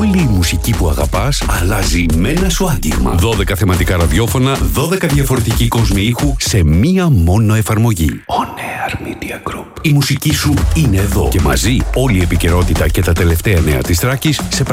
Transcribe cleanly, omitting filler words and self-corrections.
Όλη η μουσική που αγαπάς αλλάζει με ένα σου άγγιγμα. 12 θεματικά ραδιόφωνα, 12 διαφορετικοί κόσμοι ήχου σε μία μόνο εφαρμογή. On Air Media Group. Η μουσική σου είναι εδώ και μαζί όλη η επικαιρότητα και τα τελευταία νέα της Θράκης σε